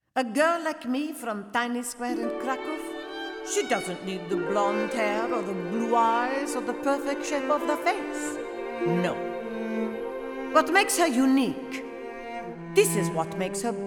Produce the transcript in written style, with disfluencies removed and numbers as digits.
A girl like me from Tiny Square in Krakow, she doesn't need the blonde hair or the blue eyes or the perfect shape of the face. No. What makes her unique? This is what makes her